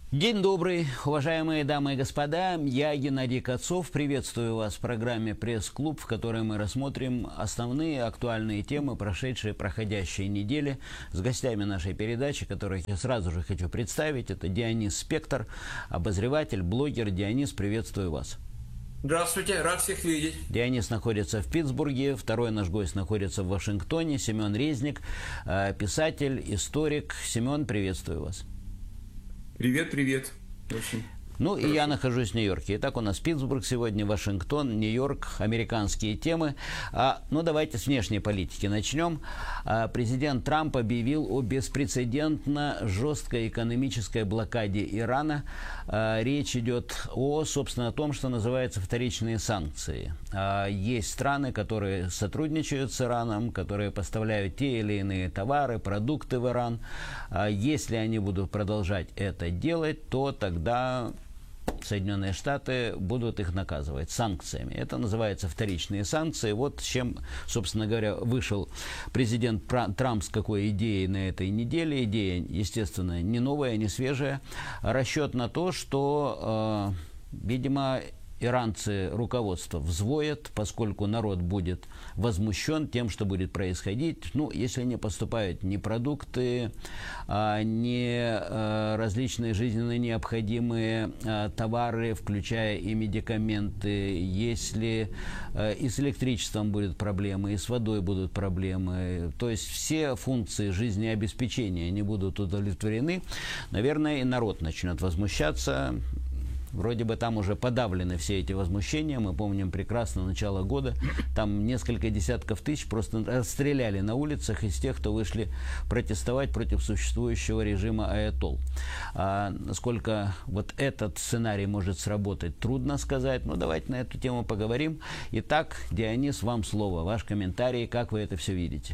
День добрый, уважаемые дамы и господа. Я Геннадий Кацов. Приветствую вас в программе «Пресс-клуб», в которой мы рассмотрим основные актуальные темы прошедшей, проходящей недели с гостями нашей передачи, которых я сразу же хочу представить. Это Дионис Спектр, обозреватель, блогер. Дионис, приветствую вас. Здравствуйте, рад всех видеть. Дионис находится в Питтсбурге, второй наш гость находится в Вашингтоне, Семен Резник, писатель, историк. Семен, приветствую вас. Привет, привет. Очень Ну и я нахожусь в Нью-Йорке. Итак, у нас Питтсбург сегодня, Вашингтон, Нью-Йорк, американские темы. Ну давайте с внешней политики начнем. Президент Трамп объявил о беспрецедентно жесткой экономической блокаде Ирана. Речь идет собственно, о том, что называется вторичные санкции. Есть страны, которые сотрудничают с Ираном, которые поставляют те или иные товары, продукты в Иран. Если они будут продолжать это делать, то тогда Соединенные Штаты будут их наказывать санкциями. Это называется вторичные санкции. Вот с чем, собственно говоря, вышел президент Трамп с какой идеей на этой неделе. Идея, естественно, не новая, не свежая. Расчет на то, что, видимо, иранцы руководство взвоят, поскольку народ будет возмущен тем, что будет происходить. Ну, если не поступают ни продукты, ни различные жизненно необходимые товары, включая и медикаменты, если и с электричеством будут проблемы, и с водой будут проблемы, то есть все функции жизнеобеспечения не будут удовлетворены, наверное, и народ начнет возмущаться. Вроде бы там уже подавлены все эти возмущения. Мы помним прекрасно начало года. Там несколько десятков тысяч просто расстреляли на улицах из тех, кто вышли протестовать против существующего режима аятолл. Насколько вот этот сценарий может сработать, трудно сказать. Но давайте на эту тему поговорим. Итак, Дионис, вам слово. Ваш комментарий, как вы это все видите?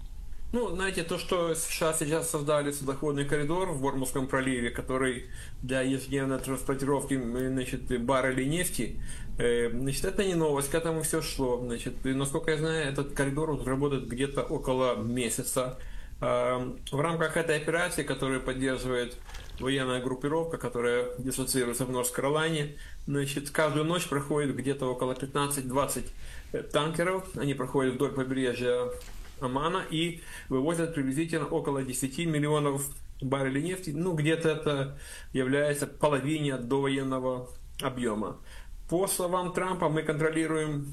Ну, знаете, то, что США сейчас создали судоходный коридор в Ормузском проливе, который для ежедневной транспортировки, значит, баррелей нефти, значит, это не новость, к этому все шло. Значит, и, насколько я знаю, этот коридор уже работает где-то около месяца. В рамках этой операции, которую поддерживает военная группировка, которая дислоцируется в Норth-Каролайне, значит, каждую ночь проходит где-то около 15-20 танкеров. Они проходят вдоль побережья Омана и вывозят приблизительно около 10 миллионов баррелей нефти. Ну, где-то это является половиной довоенного объема. По словам Трампа, мы контролируем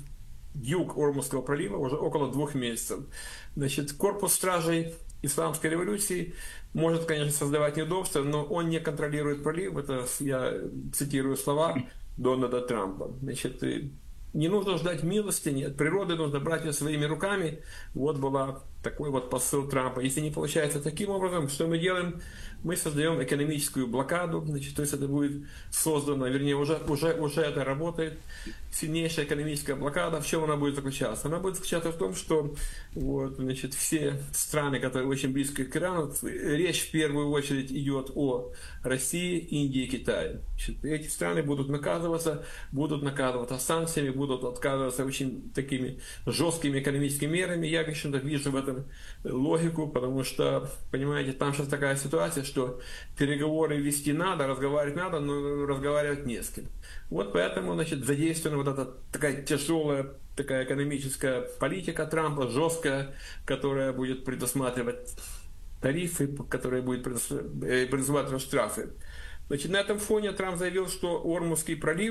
юг Ормузского пролива уже около 2 месяцев. Значит, корпус стражей исламской революции может, конечно, создавать неудобства, но он не контролирует пролив. Это я цитирую слова Дональда Трампа. Значит, не нужно ждать милостыни от природы, нужно брать ее своими руками. Вот была такой вот посыл Трампа. Если не получается таким образом, что мы делаем? Мы создаем экономическую блокаду, значит, то есть это будет создано, вернее, уже это работает. Сильнейшая экономическая блокада. В чем она будет заключаться? Она будет заключаться в том, что вот, значит, все страны, которые очень близко к Ирану, речь в первую очередь идет о России, Индии и Китае. Значит, эти страны будут наказываться санкциями, будут отказываться очень такими жесткими экономическими мерами. Я, конечно, вижу в этом логику, потому что, понимаете, там сейчас такая ситуация, что переговоры вести надо, разговаривать надо, но разговаривать не с кем. Вот поэтому, значит, задействована вот эта такая тяжелая такая экономическая политика Трампа, жесткая, которая будет предусматривать тарифы, которые будут предусматривать штрафы. Значит, на этом фоне Трамп заявил, что Ормузский пролив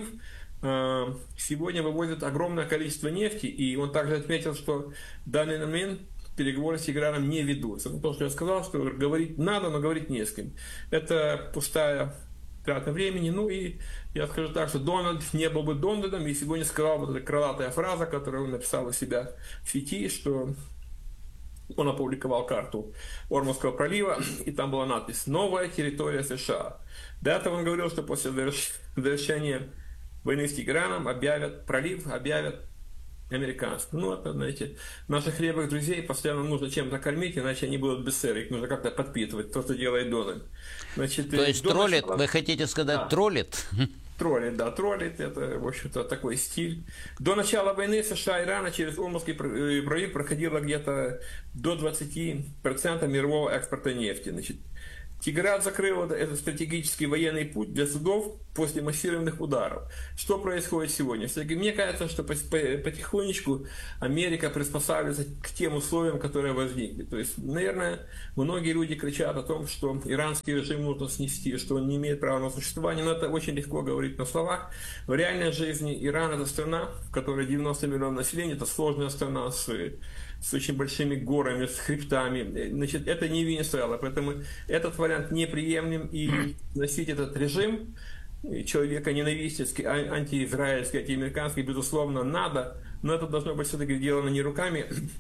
сегодня вывозит огромное количество нефти, и он также отметил, что в данный момент переговоры с Ираном не ведутся. То, что я сказал, что говорить надо, но говорить не с кем. Это пустая трата времени. Ну и я скажу так, что Дональд не был бы Дональдом, если бы не сказал вот эта крылатая фраза, которую он написал у себя в сети, что он опубликовал карту Ормузского пролива, и там была надпись «Новая территория США». До этого он говорил, что после завершения войны с Ираном пролив объявят американцев. Ну, это, знаете, наших хлебных друзей постоянно нужно чем-то кормить, иначе они будут бессеры, их нужно как-то подпитывать, то, что делает Дональд. Значит, то есть троллит, вы хотите сказать, да. Троллит? Троллит, да, троллит, это, в общем-то, такой стиль. До начала войны США и Ирана через Ормузский пролив проходило где-то до 20% мирового экспорта нефти. Значит, Тегеран закрыл этот стратегический военный путь для судов после массированных ударов. Что происходит сегодня? Мне кажется, что потихонечку Америка приспосабливается к тем условиям, которые возникли. То есть, наверное, многие люди кричат о том, что иранский режим нужно снести, что он не имеет права на существование, но это очень легко говорить на словах. В реальной жизни Иран — это страна, в которой 90 миллионов населения, это сложная страна с очень большими горами, с хребтами. Значит, это не Венесуэла, поэтому этот вариант неприемлем, и носить этот режим человека ненавистнический, антиизраильский, антиамериканский, безусловно, надо, но это должно быть все-таки сделано не руками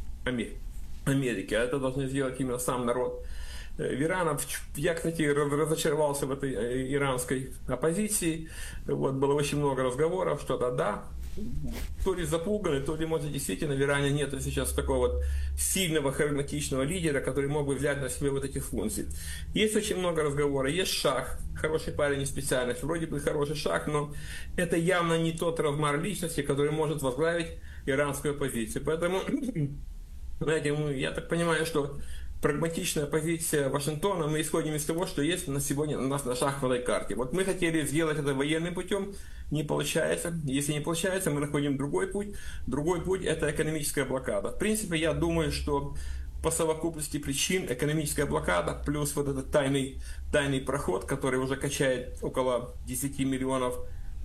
Америки, а это должен сделать именно сам народ Ирана. Я, кстати, разочаровался в этой иранской оппозиции. Вот, было очень много разговоров, что да, то ли запуганы, то ли, может, действительно в Иране нет сейчас такого вот сильного, харизматичного лидера, который мог бы взять на себя вот эти функции. Есть очень много разговоров. Есть Шах, хороший парень и специальность, вроде бы хороший Шах, но это явно не тот размер личности, который может возглавить иранскую оппозицию. Поэтому, знаете, я так понимаю, что прагматичная позиция Вашингтона, мы исходим из того, что есть на сегодня у нас на шахматной карте. Вот мы хотели сделать это военным путем, не получается. Если не получается, мы находим другой путь. Другой путь — это экономическая блокада. В принципе, я думаю, что по совокупности причин экономическая блокада плюс вот этот тайный проход, который уже качает около 10 миллионов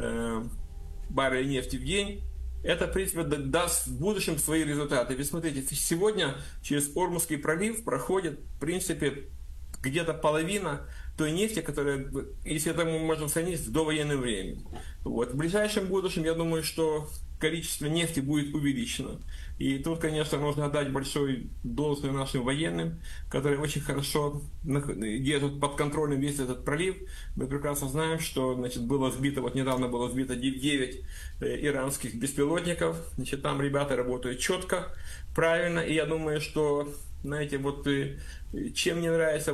баррелей нефти в день, это, в принципе, даст в будущем свои результаты. Ведь смотрите, сегодня через Ормузский пролив проходит, в принципе, где-то половина той нефти, которая, если это мы можем сравнить с довоенным временем. Вот. В ближайшем будущем, я думаю, что количество нефти будет увеличено. И тут, конечно, нужно отдать большой должное нашим военным, которые очень хорошо держат под контролем весь этот пролив. Мы прекрасно знаем, что, значит, недавно было сбито 9 иранских беспилотников. Значит, там ребята работают четко, правильно. И я думаю, что, знаете, вот чем мне нравится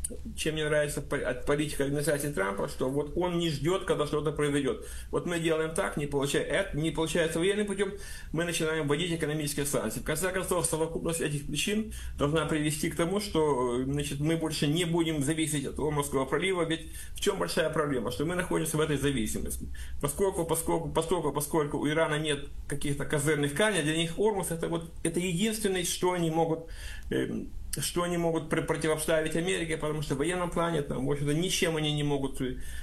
от политики администрации Трампа, что вот он не ждет, когда что-то произойдет. Вот мы делаем так, не получается военным путем, мы начинаем вводить экономические санкции. В конце концов, совокупность этих причин должна привести к тому, что, значит, мы больше не будем зависеть от Ормузского пролива. Ведь в чем большая проблема? Что мы находимся в этой зависимости. Поскольку у Ирана нет каких-то козырных камней, для них Ормуз это единственное, что они могут противопоставить Америке, потому что в военном плане там, в общем-то, ничего не могут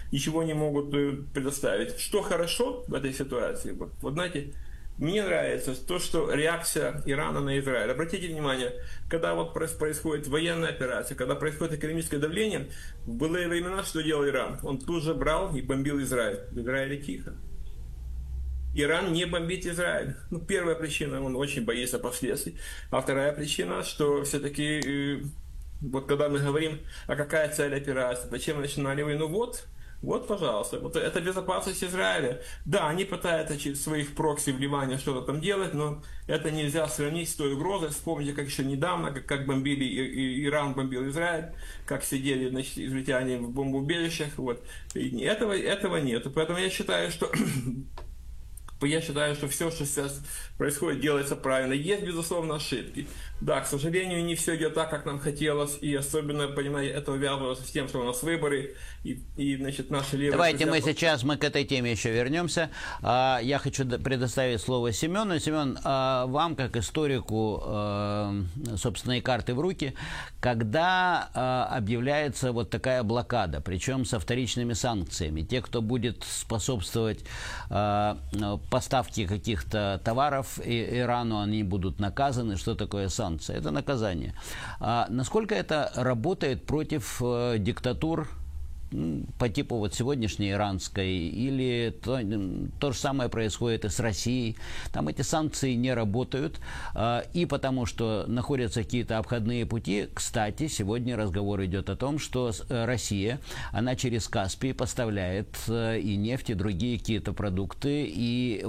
предоставить. Что хорошо в этой ситуации? Вот знаете, мне нравится то, что реакция Ирана на Израиль. Обратите внимание, когда вот происходит военная операция, когда происходит экономическое давление, в былые времена что делал Иран? Он тут же брал и бомбил Израиль. В Израиле тихо. Иран не бомбит Израиль. Первая причина, он очень боится последствий. А вторая причина, что все-таки, вот когда мы говорим, а какая цель операции, зачем начинали войну, вот, пожалуйста, вот это безопасность Израиля. Да, они пытаются через своих прокси в Ливане что-то там делать, но это нельзя сравнить с той угрозой. Вспомните, как еще недавно, как Иран бомбил Израиль, как сидели, значит, израильтяне в бомбоубежищах. Вот. И этого нет. Поэтому я считаю, что все, что сейчас происходит, делается правильно. Есть, безусловно, ошибки. Да, к сожалению, не все идет так, как нам хотелось. И особенно, понимаете, это увязывается с тем, что у нас выборы. И значит, наши левые... Давайте мы к этой теме еще вернемся. Я хочу предоставить слово Семену. Семен, вам, как историку, собственной карты в руки, когда объявляется вот такая блокада, причем со вторичными санкциями, те, кто будет способствовать поставки каких-то товаров Ирану, они будут наказаны. Что такое санкции? Это наказание. Насколько это работает против диктатур по типу вот сегодняшней иранской, или то же самое происходит и с Россией? Там эти санкции не работают, и потому что находятся какие-то обходные пути. Кстати, сегодня разговор идет о том, что Россия, она через Каспий поставляет и нефть, и другие какие-то продукты, и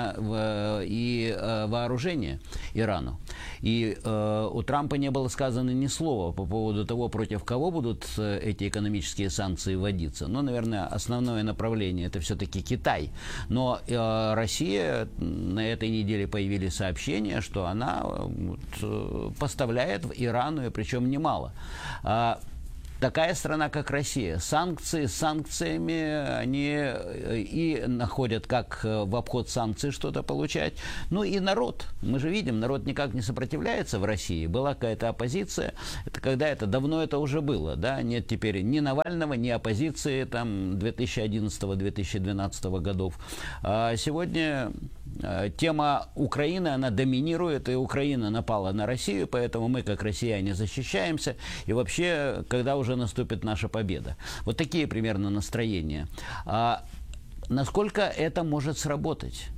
вооружение Ирану. И у Трампа не было сказано ни слова по поводу того, против кого будут эти экономические санкции вводиться. Но, наверное, основное направление — это все-таки Китай. Но Россия, на этой неделе появились сообщения, что она поставляет в Ирану, и причем немало. такая страна, как Россия. Санкции с санкциями, они и находят, как в обход санкций что-то получать. Ну и народ. Мы же видим, народ никак не сопротивляется в России. Была какая-то оппозиция. Это когда это? Давно это уже было. Да? Нет теперь ни Навального, ни оппозиции там 2011-2012 годов. А сегодня тема Украины, она доминирует, и Украина напала на Россию, поэтому мы, как россияне, защищаемся. И вообще, когда уже наступит наша победа. Вот такие примерно настроения. Насколько это может сработать?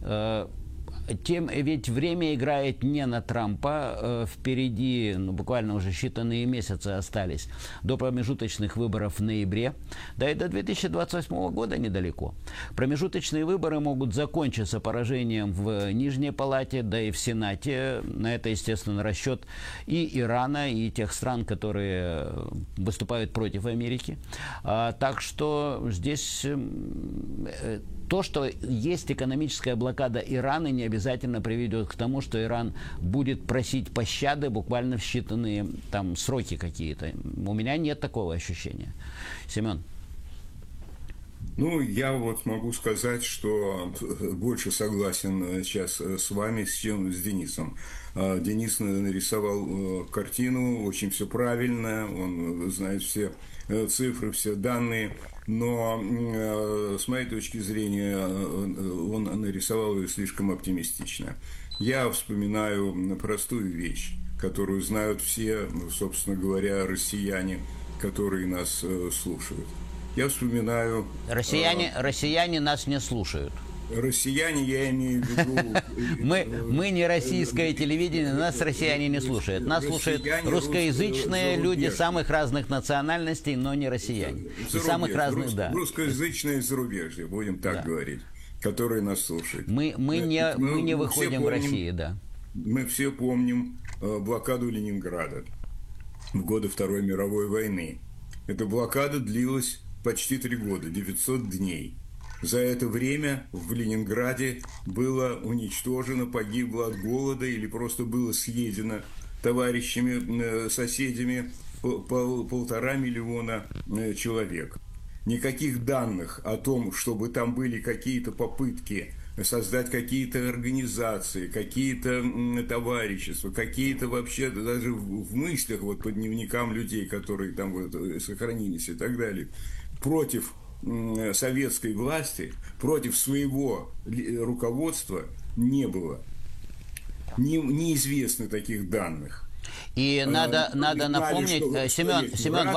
Ведь время играет не на Трампа. Впереди, буквально уже считанные месяцы остались до промежуточных выборов в ноябре. Да и до 2028 года недалеко. Промежуточные выборы могут закончиться поражением в Нижней палате, да и в Сенате. На это, естественно, расчет и Ирана, и тех стран, которые выступают против Америки. Так что здесь то, что есть экономическая блокада Ирана, не обязательно приведет к тому, что Иран будет просить пощады буквально в считанные там сроки какие-то. У меня нет такого ощущения. Семен. Ну, я вот могу сказать, что больше согласен сейчас с вами, чем с Денисом. Денис нарисовал картину, очень все правильно, он знает все цифры, все данные, но с моей точки зрения он нарисовал ее слишком оптимистично. Я вспоминаю простую вещь, которую знают все, собственно говоря, россияне, которые нас слушают. Я вспоминаю... Россияне нас не слушают. Россияне, я имею в виду... Мы не российское телевидение, нас россияне не слушают. Нас слушают русскоязычные люди самых разных национальностей, но не россияне. И самых разных, да. Русскоязычные зарубежья, будем так говорить, которые нас слушают. Мы не выходим в Россию, да. Мы все помним блокаду Ленинграда в годы Второй мировой войны. Эта блокада длилась почти 3 года, 900 дней. За это время в Ленинграде было уничтожено, погибло от голода или просто было съедено товарищами, соседями 1,5 миллиона человек. Никаких данных о том, чтобы там были какие-то попытки создать какие-то организации, какие-то товарищества, какие-то вообще даже в мыслях вот по дневникам людей, которые там вот сохранились и так далее, против советской власти, против своего руководства не было. Неизвестно таких данных. И надо напомнить, Семен,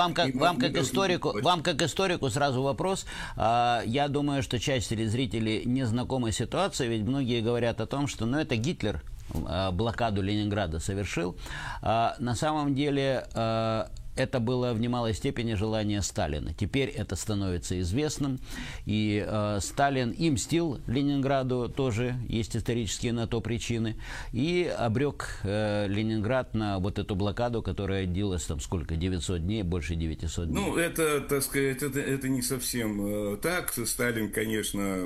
вам как историку сразу вопрос. Я думаю, что часть телезрителей не знакома с ситуацией, ведь многие говорят о том, что это Гитлер блокаду Ленинграда совершил. На самом деле это было в немалой степени желание Сталина. Теперь это становится известным. И Сталин и мстил Ленинграду, тоже есть исторические на то причины. И обрек Ленинград на вот эту блокаду, которая длилась там сколько? 900 дней, больше 900 дней. Ну, это, так сказать, это не совсем так. Сталин, конечно,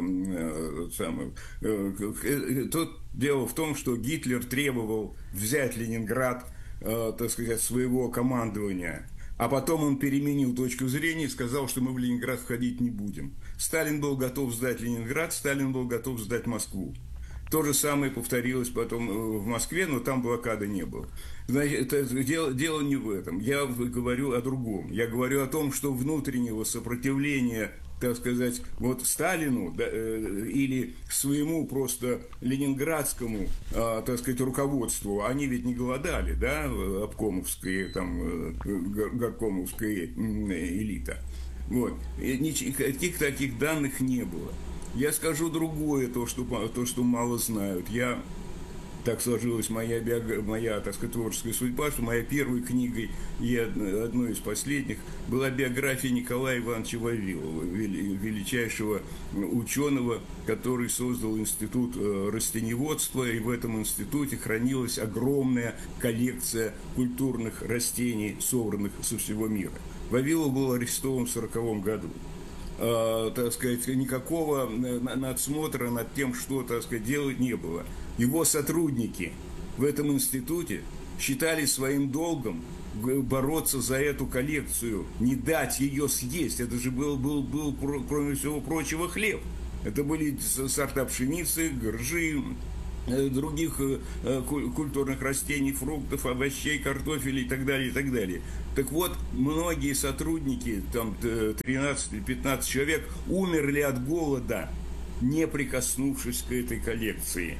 тут дело в том, что Гитлер требовал взять Ленинград, так сказать, своего командования. А потом он переменил точку зрения и сказал, что мы в Ленинград входить не будем. Сталин был готов сдать Ленинград, Сталин был готов сдать Москву. То же самое повторилось потом в Москве, но там блокады не было. Значит, дело не в этом. Я говорю о другом. Я говорю о том, что внутреннего сопротивления, так сказать, вот Сталину, да, или своему просто ленинградскому, так сказать, руководству, они ведь не голодали, да, обкомовская, там, горкомовская элита. Вот. И никаких таких данных не было. Я скажу другое, то, что мало знают. Так сложилась моя, так сказать, творческая судьба, что моей первой книгой и одной из последних была биография Николая Ивановича Вавилова, величайшего ученого, который создал институт растениеводства, и в этом институте хранилась огромная коллекция культурных растений, собранных со всего мира. Вавилов был арестован в 1940 году. Так сказать, никакого надсмотра над тем, что, так сказать, делать не было. Его сотрудники в этом институте считали своим долгом бороться за эту коллекцию, не дать ее съесть. Это же был, кроме всего прочего, хлеб. Это были сорта пшеницы, горжи, других культурных растений, фруктов, овощей, картофеля и так далее, и так далее. Так вот, многие сотрудники, там 13 или 15 человек, умерли от голода, не прикоснувшись к этой коллекции,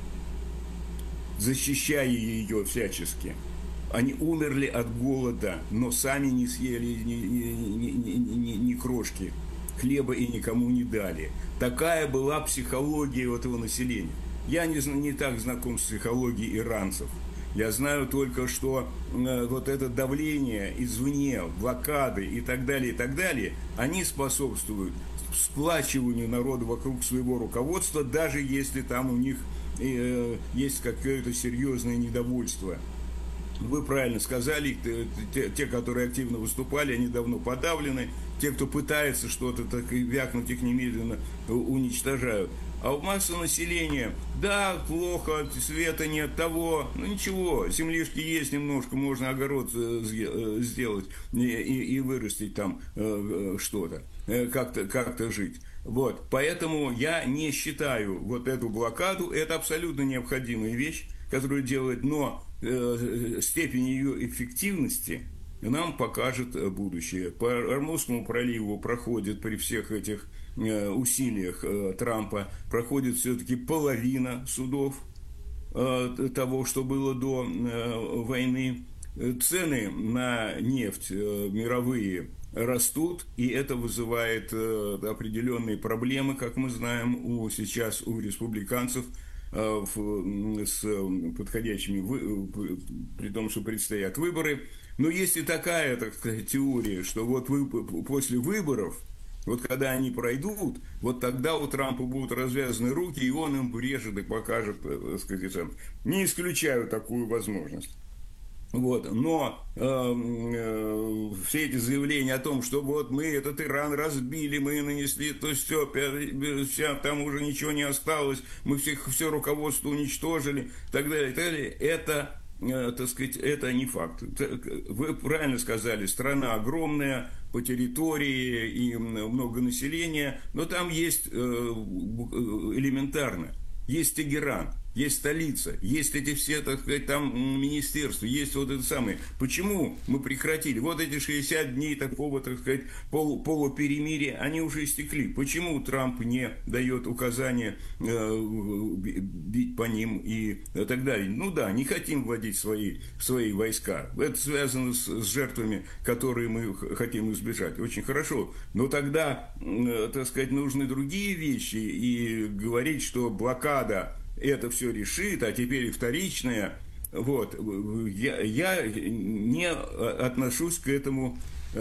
защищая ее всячески. Они умерли от голода, но сами не съели ни крошки хлеба и никому не дали. Такая была психология этого населения. Я не так знаком с психологией иранцев. Я знаю только, что вот это давление извне, блокады и так далее, они способствуют сплачиванию народа вокруг своего руководства, даже если там у них есть какое-то серьезное недовольство. Вы правильно сказали, те, которые активно выступали, они давно подавлены. Те, кто пытается что-то так и вякнуть, их немедленно уничтожают. А у массы населения, да, плохо, света нет, того, ну ничего, землишки есть немножко, можно огород сделать и вырастить там что-то, как-то жить. Вот, поэтому я не считаю вот эту блокаду, это абсолютно необходимая вещь, которую делает, но степень ее эффективности нам покажет будущее. По Ормузскому проливу проходит при всех этих усилиях Трампа, проходит все-таки половина судов того, что было до войны. Цены на нефть мировые растут, и это вызывает определенные проблемы, как мы знаем, сейчас у республиканцев, с подходящими, при том, что предстоят выборы. Но есть и такая, так сказать, теория, что вот после выборов, вот когда они пройдут, вот тогда у Трампа будут развязаны руки, и он им врежет и покажет, так сказать, не исключаю такую возможность. Вот. Но все эти заявления о том, что вот мы этот Иран разбили, мы нанесли, то все, там уже ничего не осталось, мы все руководство уничтожили, и так далее, это, так сказать, это не факт. Вы правильно сказали, страна огромная по территории и много населения, но там есть элементарно, есть Тегеран, есть столица, есть эти все, так сказать, там министерства, есть вот это самое. Почему мы прекратили? Вот эти 60 дней такого, так сказать, полуперемирия, они уже истекли. Почему Трамп не дает указания бить по ним и так далее? Ну да, не хотим вводить свои войска. Это связано с жертвами, которые мы хотим избежать. Очень хорошо. Но тогда, так сказать, нужны другие вещи. И говорить, что блокада это все решит, а теперь и вторичное. Вот. Я не отношусь к этому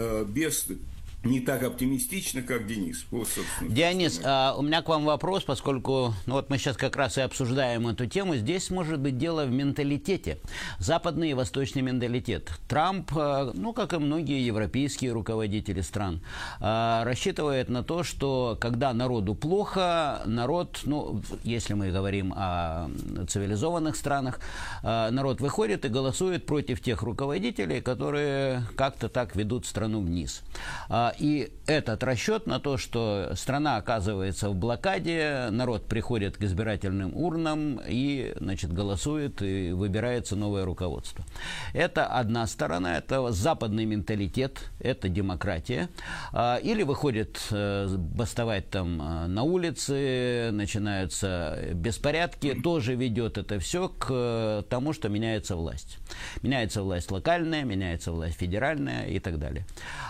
не так оптимистично, как Денис. Вот, Дионис, у меня к вам вопрос, поскольку вот мы сейчас как раз и обсуждаем эту тему. Здесь может быть дело в менталитете. Западный и восточный менталитет. Трамп, ну, как и многие европейские руководители стран, рассчитывает на то, что когда народу плохо, народ, ну, если мы говорим о цивилизованных странах, народ выходит и голосует против тех руководителей, которые как-то так ведут страну вниз. И этот расчет на то, что страна оказывается в блокаде, народ приходит к избирательным урнам и, значит, голосует, и выбирается новое руководство. Это одна сторона, это западный менталитет, это демократия. Или выходит бастовать там на улице, начинаются беспорядки, тоже ведет это все к тому, что меняется власть. Меняется власть локальная, меняется власть федеральная и так далее.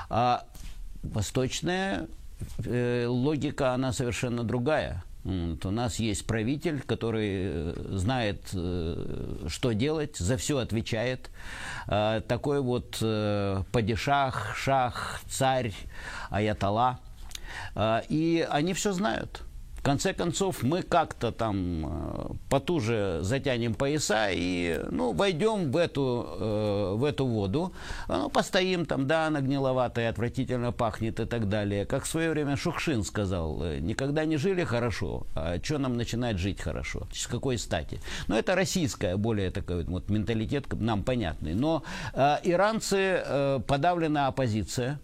Восточная логика, она совершенно другая. Вот, у нас есть правитель, который знает, что делать, за все отвечает. Такой вот падишах, шах, царь, аятолла. И они все знают. конце концов, мы как-то там потуже затянем пояса и, ну, войдем в эту воду, ну, постоим там, да, она гниловатая, отвратительно пахнет и так далее. Как в свое время Шукшин сказал, никогда не жили хорошо, а что нам начинать жить хорошо? С какой стати? Но это российская, более такой вот менталитет нам понятный. Но иранцы, подавленная оппозиция,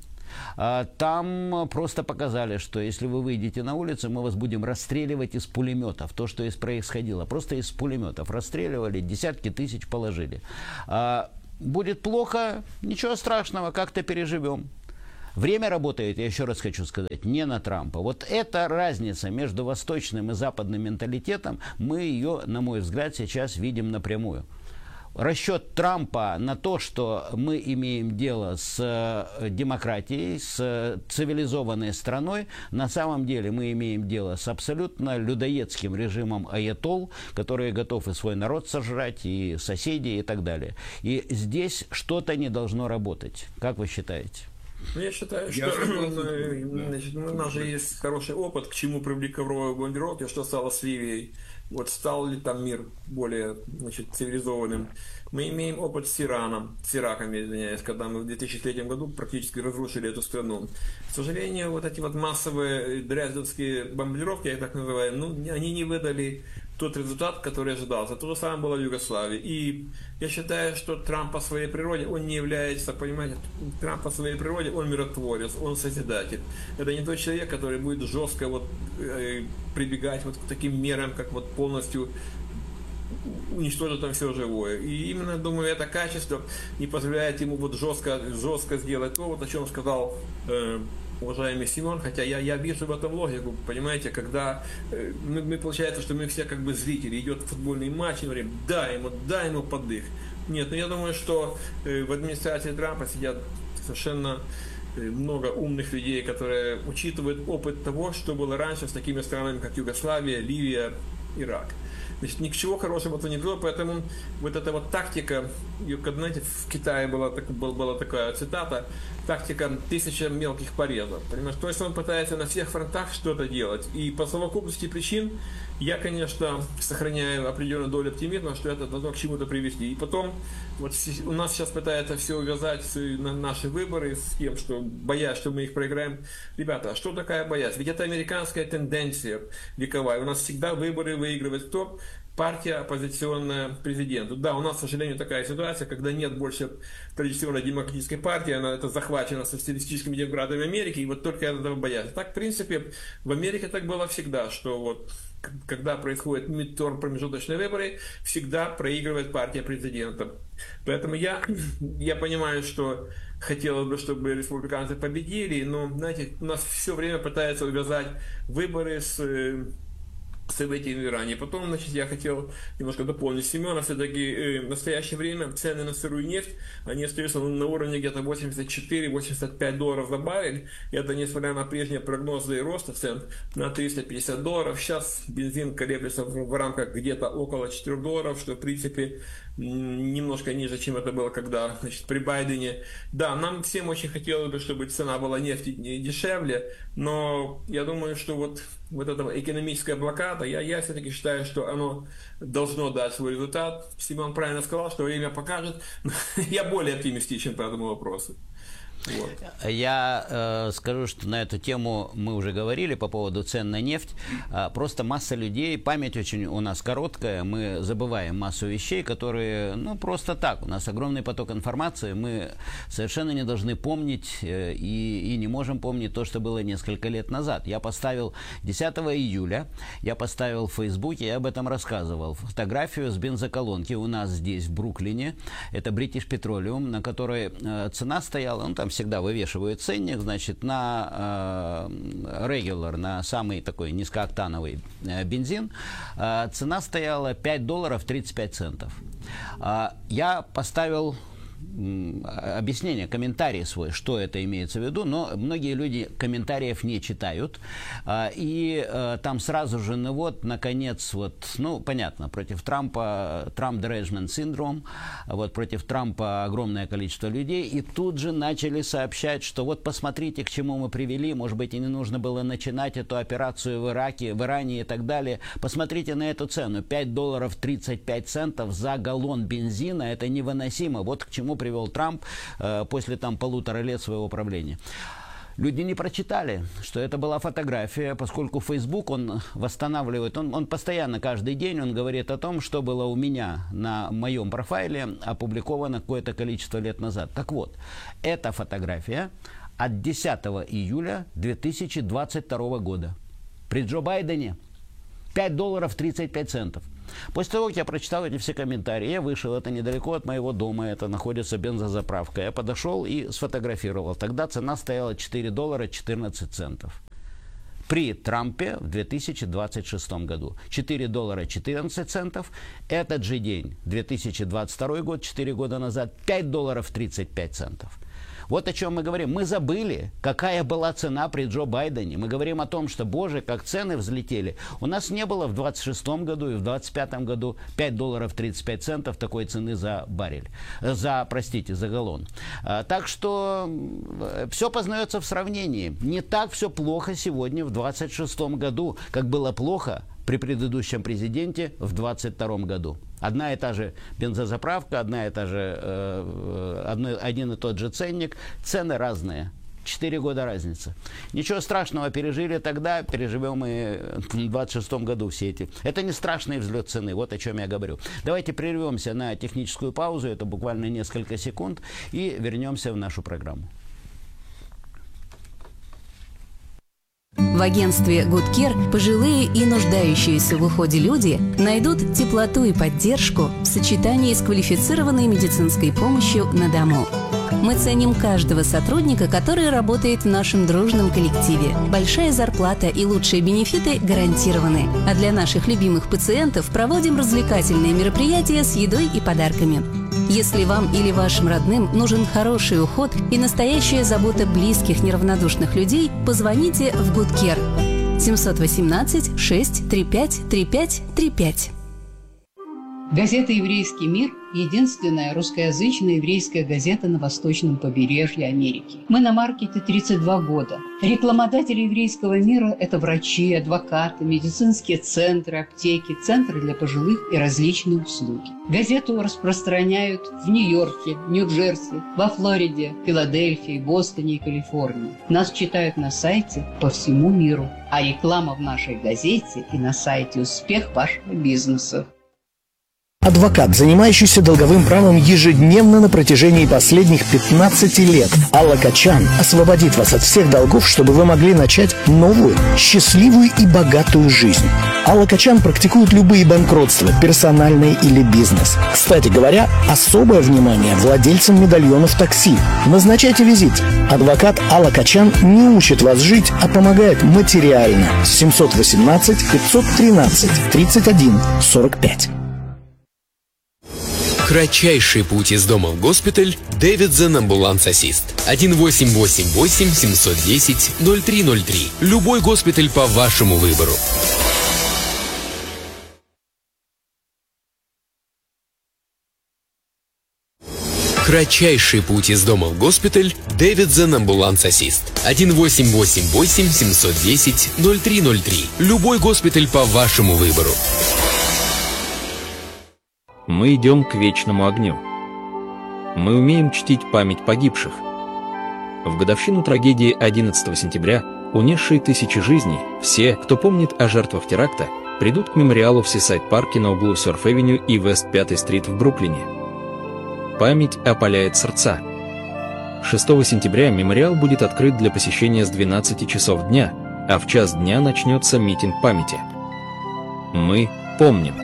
там просто показали, что если вы выйдете на улицу, мы вас будем расстреливать из пулеметов. То, что происходило, просто из пулеметов расстреливали, десятки тысяч положили. Будет плохо, ничего страшного, как-то переживем. Время работает, я еще раз хочу сказать, не на Трампа. Вот эта разница между восточным и западным менталитетом, мы ее, на мой взгляд, сейчас видим напрямую. Расчет Трампа на то, что мы имеем дело с демократией, с цивилизованной страной, на самом деле мы имеем дело с абсолютно людоедским режимом аятолл, который готов и свой народ сожрать, и соседей, и так далее. И здесь что-то не должно работать. Как вы считаете? Я считаю, что значит, у нас же есть хороший опыт, к чему привели ковровые бомбардировки, что стало с Ливией. Вот стал ли там мир более, значит, цивилизованным. Мы имеем опыт с Ираном, с Ираком, извиняюсь, когда мы в 2003 году практически разрушили эту страну. К сожалению, вот эти вот массовые дрезденские бомбардировки, я их так называю, ну, они не выдали тот результат, который ожидался. То же самое было в Югославии. И я считаю, что Трамп по своей природе, он не является, понимаете, Трамп по своей природе, он миротворец, он созидатель. Это не тот человек, который будет жестко вот, прибегать вот к таким мерам, как вот полностью уничтожить там все живое. И именно, думаю, это качество не позволяет ему вот жестко сделать то, вот о чем сказал уважаемый Семен, хотя я вижу в этом логику, понимаете, когда мы получается, что мы все как бы зрители, идет футбольный матч, и говорим, дай ему поддых. Нет, но я думаю, что в администрации Трампа сидят совершенно много умных людей, которые учитывают опыт того, что было раньше с такими странами, как Югославия, Ливия, Ирак. Значит, ни к чему хорошему это не было, поэтому вот эта вот тактика, знаете, в Китае была такая цитата, тактика 1000 мелких порезов. Понимаешь? То есть он пытается на всех фронтах что-то делать. И по совокупности причин я, конечно, сохраняю определенную долю оптимизма, что это должно к чему-то привести. И потом, вот у нас сейчас пытается все увязать на наши выборы с тем, что боясь, что мы их проиграем. Ребята, а что такая боязнь? Ведь это американская тенденция вековая. У нас всегда выборы выигрывает кто? Партия оппозиционная президенту. Да, у нас, к сожалению, такая ситуация, когда нет больше традиционной демократической партии, она это захвачена социалистическими демократами Америки, и вот только этого боятся. Так, в принципе, в Америке так было всегда, что вот когда происходит мидтерм, промежуточные выборы, всегда проигрывает партия президента. Поэтому я понимаю, что хотелось бы, чтобы республиканцы победили, но, знаете, у нас все время пытаются увязать выборы с событий в Иране. Потом, значит, я хотел немножко дополнить Семена. Все-таки в настоящее время цены на сырую нефть, они остаются на уровне где-то $84-85 за баррель. И это несмотря на прежние прогнозы роста цен на $350. Сейчас бензин колеблется в рамках где-то около $4, что в принципе немножко ниже, чем это было когда, значит, при Байдене. Да, нам всем очень хотелось бы, чтобы цена была нефти дешевле, но я думаю, что вот эта экономическая блокада, я все-таки считаю, что оно должно дать свой результат. Семен правильно сказал, что время покажет. Я более оптимистичен по этому вопросу. Вот. Я скажу, что на эту тему мы уже говорили по поводу цен на нефть. Просто масса людей, память очень у нас короткая, мы забываем массу вещей, которые, ну, просто так. У нас огромный поток информации, мы совершенно не должны помнить и не можем помнить то, что было несколько лет назад. Я поставил 10 июля, я поставил в Фейсбуке, я об этом рассказывал, фотографию с бензоколонки у нас здесь, в Бруклине. Это British Petroleum, на которой цена стояла, ну, там всегда вывешивают ценник, значит, на регуляр, на самый такой низкооктановый бензин. Цена стояла $5.35. Я поставил объяснение, комментарий свой, что это имеется в виду, но многие люди комментариев не читают, и там сразу же, ну вот, наконец, вот, ну, понятно, против Трампа, Trump-derangement syndrome, вот, против Трампа огромное количество людей, и тут же начали сообщать, что вот посмотрите, к чему мы привели, может быть, и не нужно было начинать эту операцию в Ираке, в Иране и так далее. Посмотрите на эту цену, $5.35 за галлон бензина, это невыносимо, вот к чему привел Трамп после там 1,5 лет своего правления. Люди не прочитали, что это была фотография, поскольку Facebook, он восстанавливает, он постоянно, каждый день, он говорит о том, что было у меня на моем профайле опубликовано какое-то количество лет назад. Так вот, эта фотография от 10 июля 2022 года. При Джо Байдене $5.35. После того, как я прочитал эти все комментарии, я вышел, это недалеко от моего дома, это находится бензозаправка. Я подошел и сфотографировал. Тогда цена стояла $4.14. При Трампе в 2026 году $4.14. Этот же день, 2022 год, 4 года назад, $5.35. Вот о чем мы говорим. Мы забыли, какая была цена при Джо Байдене. Мы говорим о том, что, боже, как цены взлетели. У нас не было в 26 году и в 25 году $5.35 такой цены за баррель. За галлон. Так что все познается в сравнении. Не так все плохо сегодня в 26 году, как было плохо при предыдущем президенте в 22 году. Одна и та же бензозаправка, один и тот же ценник, цены разные. 4 года разница. Ничего страшного пережили тогда, переживем и в 26 году все эти. Это не страшный взлет цены, вот о чем я говорю. Давайте прервемся на техническую паузу, это буквально несколько секунд, и вернемся в нашу программу. В агентстве Good Care пожилые и нуждающиеся в уходе люди найдут теплоту и поддержку в сочетании с квалифицированной медицинской помощью на дому. Мы ценим каждого сотрудника, который работает в нашем дружном коллективе. Большая зарплата и лучшие бенефиты гарантированы. А для наших любимых пациентов проводим развлекательные мероприятия с едой и подарками. Если вам или вашим родным нужен хороший уход и настоящая забота близких неравнодушных людей, позвоните в Good Care 718 635 3535. Газета «Еврейский мир» – единственная русскоязычная еврейская газета на восточном побережье Америки. Мы на маркете 32 года. Рекламодатели «Еврейского мира» – это врачи, адвокаты, медицинские центры, аптеки, центры для пожилых и различные услуги. Газету распространяют в Нью-Йорке, Нью-Джерси, во Флориде, Филадельфии, Бостоне и Калифорнии. Нас читают на сайте по всему миру. А реклама в нашей газете и на сайте «Успех вашего бизнеса». Адвокат, занимающийся долговым правом ежедневно на протяжении последних 15 лет. Алла Качан освободит вас от всех долгов, чтобы вы могли начать новую, счастливую и богатую жизнь. Алла Качан практикует любые банкротства, персональные или бизнес. Кстати говоря, особое внимание владельцам медальонов такси. Назначайте визит. Адвокат Алла Качан не учит вас жить, а помогает материально. 718 513 31 45. Кратчайший путь из дома в госпиталь Davidson Ambulance Assist. 1888 710 0303. Любой госпиталь по вашему выбору. Кратчайший путь из дома в госпиталь Davidson Ambulance Assist. 1888 710 0303. Любой госпиталь по вашему выбору. Мы идем к вечному огню. Мы умеем чтить память погибших. В годовщину трагедии 11 сентября, унесшей тысячи жизней, все, кто помнит о жертвах теракта, придут к мемориалу в Сисайд-парке на углу Сёрф-авеню и Вест 5-й стрит в Бруклине. Память опаляет сердца. 6 сентября мемориал будет открыт для посещения с 12 часов дня, а в час дня начнется митинг памяти. Мы помним.